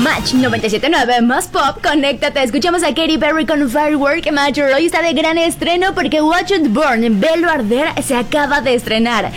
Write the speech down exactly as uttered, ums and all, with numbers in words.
Match noventa y siete punto nueve más pop, conéctate. Escuchamos a Katy Perry con Firework. Match hoy está de gran estreno porque Watch It Burn, Velo Arder, se acaba de estrenar.